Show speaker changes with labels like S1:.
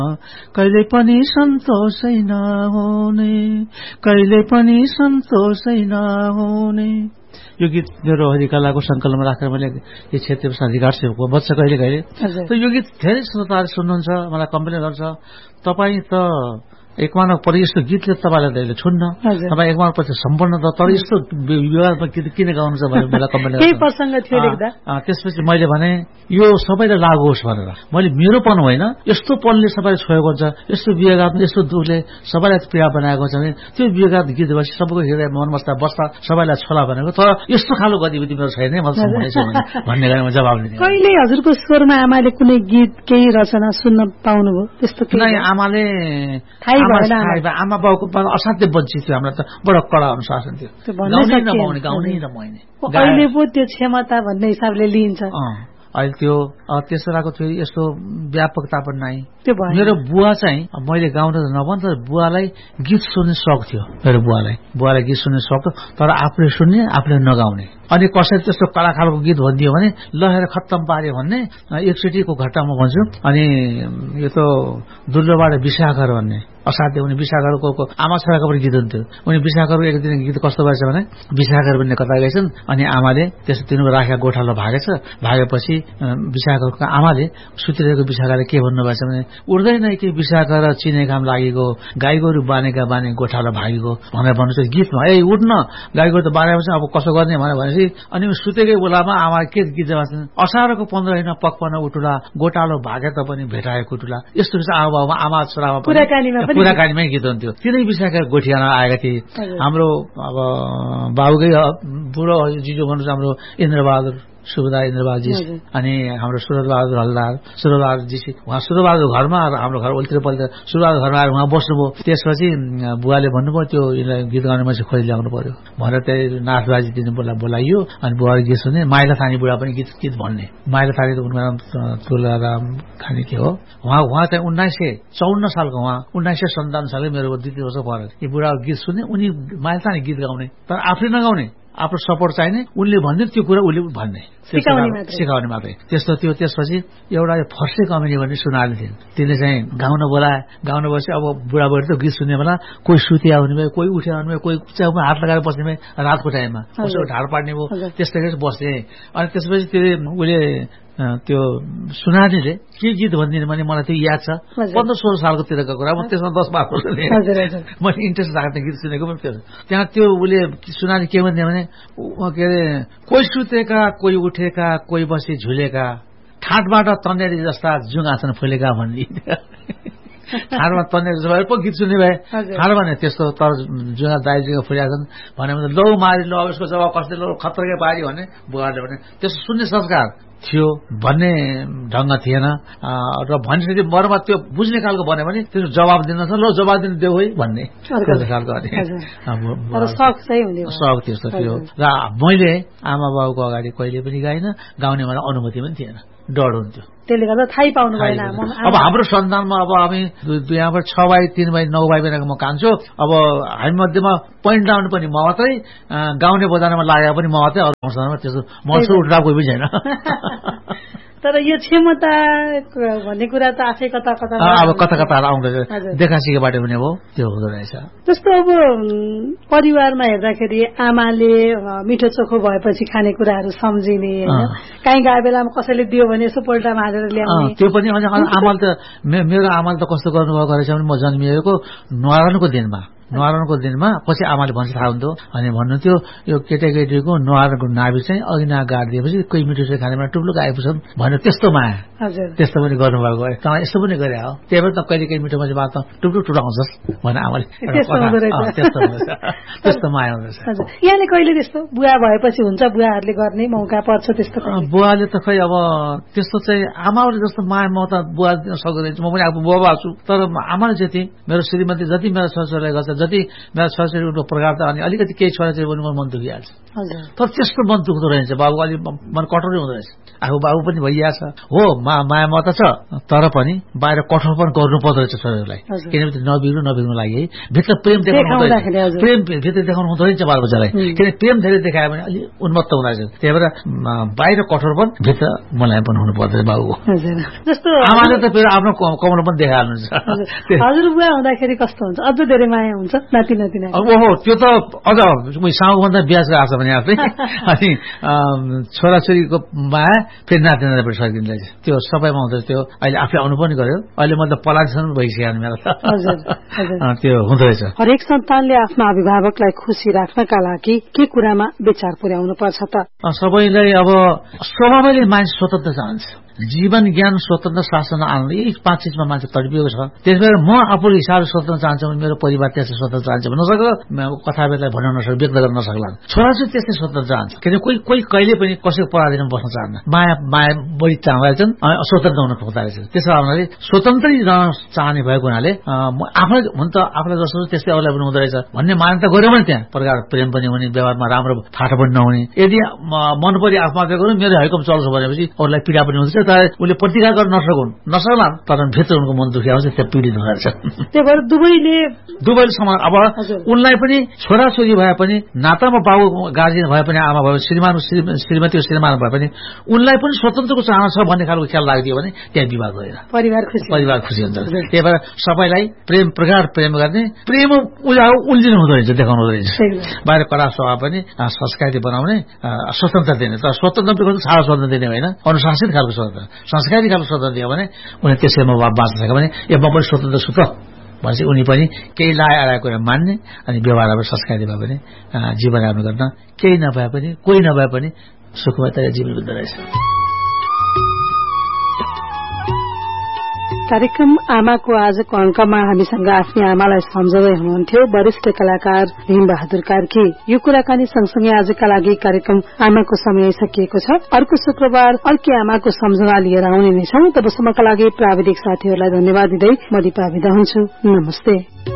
S1: कहिले पनि सन्तोषै नहुने, कहिले पनि सन्तोषै नहुने। यो गीत मेरो हरिकलाको संकलनमा राखेर मैले यो क्षेत्रीय अधिकार सेवकको बच्च कहिले कहिले यो गीत धेरै श्रोताहरू सुन्नुहुन्छ, मलाई कम्प्लेन गर्छ, तपाईँ त एकमात्र परि यस्तो गीतले तपाईँलाई धेरै छुन्न, तपाईँ एकमात्र पछि सम्पन्न त, तर यस्तो विवादमा गीत किन गाउनु छ भनेर मलाई कम्प्लेन गर्छ। त्यसपछि मैले भने यो सबैलाई लागू होस् भनेर मैले मेरो पन होइन, यस्तो पनले सबैलाई छोएको हुन्छ, यस्तो विवेगात्मक यस्तो दुःखले सबैलाई पीडा बनाएको छ भने त्यो विवेगात्मक गीत भएपछि सबैको हृदय मन बस्दा बस्दा सबैलाई छोला भनेको, तर यस्तो खालको गतिविधि मेरो छैन भन्ने जवाब दिने।
S2: कहिले हजुरको स्वरमा आमाले कुनै गीत केही रचना सुन्न पाउनुभयो त्यस्तो?
S1: नै, आमाले आमा बाउको असाध्य वञ्चित थियो, हामीलाई त बडो कडा अनुशासन थियो, गाउनै नमाउने।
S2: अहिले पो त्यो क्षमता भन्ने हिसाबले लिइन्छ।
S1: अहिले त्यो तेस्राको थियो यस्तो व्यापकता पनि नै। मेरो बुवा चाहिँ मैले गाउन त नभन्, तर बुवालाई गीत सुन्ने शौक थियो, मेरो बुवालाई गीत सुन्ने शौक, तर आफूले सुन्ने आफूले नगाउने। अनि कसैले त्यस्तो कला खालको गीत भनिदियो भने लहेर खत्तम पार्यो भन्ने एकचोटिको घटना म भन्छु। अनि यो त दुर्लभबाट विशाखर भन्ने असाध्य, उनी विशाखरको आमा छोराको पनि गीत हुन्थ्यो। उनी विशाखरको एक दिन गीत कस्तो भएछ भने विशाखर भन्ने कथा गएछन्, अनि आमाले त्यस्तो तिनीको राखेका गोठालो भागेछ, भागेपछि विशाखरको आमाले सुतिरहेको विशाखरले के भन्नुभएछ भने उड्दैन कि विशाखर चिने काम लागेको, गाई गोरु बानेका बाने गोठालो भागेको भनेर भन्नुहुन्छ गीतमा। ए उठ्न, गाई गोरु त बानेपछि अब कसो गर्ने भनेपछि अनि सुतेकै बेलामा आमाले के गीत गाउँछन्, असारको 15 महिना पक्पन उठुला, गोटालो भागे त पनि भेटाए कुटुला। यस्तो आमा छोरामा कुराकानीमै गीत हुन्थ्यो। तिनै विशाखा गोठियामा आएका थिए। हाम्रो अब बाबुकै बुढो जिजो भन्नु हाम्रो इन्द्रबहादुर सुबेदार इन्द्रबहादुरजी, अनि हाम्रो सुरबहादुर हलदार सुरबहादुरजी, उहाँ सुरबहादुर घरमा हाम्रो घर उल्तिर पल्तिर सुरबहादुर घरमा आएर उहाँ बस्नुभयो। त्यसपछि बुवाले भन्नुभयो त्यो गीत गाउने मान्छे खोइ ल्याउनु पर्यो भनेर त्यही नाचबाजी दिने बोलाइयो। अनि बुवाले गीत सुने, माइला थानी बुढा पनि गीत भन्ने, माइला थानी त उनको नाम तुलाराम खानी के हो। उहाँ चाहिँ 1954 सालको, उहाँ 1957 सालको, मेरो 2 वर्ष पर यी बुढा गीत सुन्ने, उनी माइला थानी गीत गाउने, तर आफूले नगाउने, आफ्नो सपोर्ट चाहिने, उनले भन्ने त्यो कुरा उसले भन्ने, सिकाउने मात्रै त्यस्तो थियो। त्यसपछि एउटा फर्से कमेडी भन्ने सुनाले थिइन्, तिनले चाहिँ गाउन बोलाए। गाउन बसेपछि अब बुढाबुढी त गीत सुन्ने बेला कोही सुत्या हुने भयो, कोही उठ्या हुने भयो, कोही च्याउमा हात लगाएर बस्ने भयो रातको टाइममा, कसो ढाड पाड्ने भयो, त्यस्तै बस्ने। अनि त्यसपछि त्यो उसले त्यो सुनानीले के गीत भनिदिने भने मलाई त्यो याद छ, 15-16 सालको तिरको कुरा, म त्यसमा 10-12 वर्ष मैले इन्ट्रेस्ट राख्ने गीत सुनेको पनि थियो। त्यहाँ त्यो उसले सुनानी के भन्थ्यो भने के अरे कोही सुतेका, कोही उठेका, कोही बसी झुलेका, ठाँटबाट तन्नेरी जस्ता जुङ्गा छन् फुलेका भनिदिन्थ्यो। ठाडमा तन्ने भए पो गीत सुन्ने भए, ठाड भने त्यस्तो, तर जुङ्गा दाइजुङ्गा फुलेका छन् भने लौ मारी लो, यसको जवाब कसले लो खतरकै पारी भने बुवाले भने त्यस्तो सुन्ने संस्कार थियो भन्ने ढङ्ग थिएन। र भनिसके मरमा त्यो बुझ्ने खालको भन्यो भने त्यो जवाब दिन ल जवाब दिन देऊ है भन्ने त्यस्तो खालको शौक त्यस्तो थियो। र मैले आमा बाबुको अगाडि कहिले पनि गाइन, गाउने मलाई अनुमति पनि थिएन, डर हुन्थ्यो।
S2: त्यसले गर्दा थाहै पाउनु भएन।
S1: अब हाम्रो सन्तानमा अब हामी यहाँबाट 6/3/9 बेलाको म कान्छु, अब हामी मध्येमा पोइन्ट डाउन पनि म मात्रै, गाउने बजारमा लागेको पनि म मात्रै, अरू संस्थानमा त्यस्तो मसु उठ्दा कोही पनि छैन।
S2: तर यो क्षमता भन्ने कुरा त आफै कता
S1: अब कता आउँदैछ, देखासिकेबाट पनि हो त्यो हुँदो रहेछ।
S2: जस्तो अब परिवारमा हेर्दाखेरि आमाले मिठो चोखो भएपछि खानेकुराहरू सम्झिने, काहीँ गए बेलामा कसैले दियो भने यसो पोल्टामा हालेर ल्याउने,
S1: त्यो पनि। आमाले त मेरो आमाले त कस्तो गर्नुभएको रहेछ भने म जन्मिएको नुहारनको दिनमा पछि आमाले भन्छ थाहा हुन्थ्यो, अनि भन्नुहुन्थ्यो यो केटाकेटीको नुहारको नाभि चाहिँ अघि ना गाडिदिएपछि कोही मिठो चाहिँ खाने टुप्लुक आएपछि भनेर त्यस्तो माया, त्यस्तो पनि गर्नुभएको है, तँ यस्तो पनि गरे हो, त्यही भएर त कहिले कहीँ मिठो मान्छे बात टुप्लुक टुटाउँछस् भने आमाले त्यस्तो माया हुँदैछ।
S2: यहाँले कहिले त्यस्तो बुवा भएपछि हुन्छ, बुवाहरूले गर्ने मौका पर्छ त्यस्तो?
S1: बुवाले त खै अब त्यस्तो चाहिँ आमाले जस्तो माया म त बुवा सक्दैन, म पनि अब बुवा छु, तर आमाले जति मेरो श्रीमती जति मेरो छोराछोरीलाई गर्छ जति मेरा छोराछोरीको प्रकार त अनि अलिकति केही छोराछोरी पनि मन दुखिहाल्छ तर त्यस्तो मन दुख्दो रहेछ बाबुको अलि मन कठोरै हुँदो रहेछ आफू बाबु पनि भइहाल्छ हो माया मत छ तर पनि बाहिर कठोर पनि गर्नु पर्दो रहेछ छोराहरूलाई किनभने नबिग्नु लागि है भित्र प्रेम देखाउनु प्रेम भित्र देखाउनु हुँदो रहेछ बालबच्चालाई किनभने प्रेम धेरै देखायो भने अलि उन्मत्त हुँदो रहेछ त्यही भएर बाहिर कठोर पनि भित्र मलाई पनि हुनु पर्दछ बाबुको
S2: जस्तो
S1: आमाले त फेरि आफ्नो कमल पनि देखाइहाल्नुहुन्छ
S2: हजुरबुवा हुँदाखेरि कस्तो हुन्छ अझ धेरै माया हुन्छ नाति नातिना
S1: ओहो त्यो त अझ साउभन्दा बिहा आएको भने आफै अनि छोराछोरीको माया फेरि नाति नातिबाट सकिन्छ त्यो सबैमा हुँदो त्यो अहिले आफै आउनु पनि गर्यो अहिले म त पलाजसम्म भइसक्यो मेरो त त्यो हुँदो रहेछ
S2: हरेक सन्तानले आफ्नो अभिभावकलाई खुसी राख्नका लागि के कुरामा विचार पुर्याउनु पर्छ त
S1: सबैलाई अब स्वभावले मान्छे स्वतन्त्र चाहन्छ जीवन ज्ञान स्वतन्त्र शासन आउनु यही 5 चीजमा मान्छे तडपिएको छ त्यसैले म आफूले हिसाबले स्वतन्त्र चाहन्छु भने मेरो परिवार त्यसै स्वतन्त्र चाहन्छ भन्न सक्छ कथालाई भन्न नसक्छ व्यक्त गर्न नसक्ला छोराछोरी त्यस्तै स्वतन्त्र चाहन्छ किनभने कोही कहिले पनि कसैको पराधीनमा बस्न चाहन्न माया बढी चाहन्छन् स्वतन्त्र हुन खोज्दा रहेछ त्यसो हुनाले स्वतन्त्रै रहन चाहने भएको हुनाले आफूलाई हुन त आफूलाई जस्तो त्यस्तै अरूलाई पनि हुँदो रहेछ भन्ने मान्यता गर्यो भने त्यहाँ प्रकार प्रेम पनि हुने व्यवहारमा राम्रो फाटो पनि नहुने यदि मन परि आत्महत्या गर्नु मेरो हैकम चल्छ भनेपछि अरूलाई पीडा पनि हुन्छ उसले प्रतिकार गर्न नसक्ला तर भित्र उनको मन दुखिया हुन्छ त्यो पीडित हुँदछ
S2: त्यही भएर दुवैले
S1: समान अब उनलाई पनि छोराछोरी भए पनि नातामा बाबु गार्जियन भए पनि आमा भए श्रीमती श्रीमान भए पनि उनलाई पनि स्वतन्त्रको चाहना छ भन्ने खालको ख्याल लाग्दियो भने त्यहाँ विवाद भएर परिवार खुसी हुन्छ त्यही भएर सबैलाई प्रेम गर्ने प्रेम उल्झिनु हुँदो रहेछ देखाउनु हुँदो रहेछ बाहिर कडा स्वभाव पनि संस्कारी बनाउने स्वतन्त्र दिने तर स्वतन्त्र सारा स्वतन्त्र दिने होइन अनुशासित खालको स्वतन्त्र संस्कारी खालको स्वतन्त्र दियो भने उनीहरू त्यसैमा बाँच्न सक्यो भने म पनि स्वतन्त्र छु त भनेपछि उनी पनि केही आएको कुरा मान्ने अनि व्यवहारमा संस्कारी भए पनि जीवन राम्रो गर्न केही नभए पनि कोही नभए पनि सुखमय जीवन बित्दो रहेछ
S2: कार्यक्रम आमाको आजको अंकमा हामीसँग आफ्नै आमालाई सम्झाउँदै हुनुहुन्थ्यो वरिष्ठ कलाकार भीमबहादुर कार्की यो कुराकानी सँगसँगै आजका लागि कार्यक्रम आमाको समय सकिएको छ अर्को शुक्रबार अर्की आमाको सम्झना लिएर आउने नै छौं तबसम्मका लागि प्राविधिक साथीहरूलाई धन्यवाद दिँदै म दिपा बिदा हुन्छु नमस्ते।